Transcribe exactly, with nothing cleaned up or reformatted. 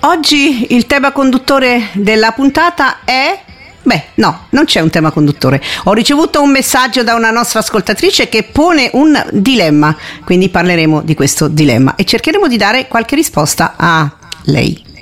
oggi il tema conduttore della puntata è... Beh, no, non c'è un tema conduttore. Ho ricevuto un messaggio da una nostra ascoltatrice che pone un dilemma, quindi parleremo di questo dilemma e cercheremo di dare qualche risposta a lei.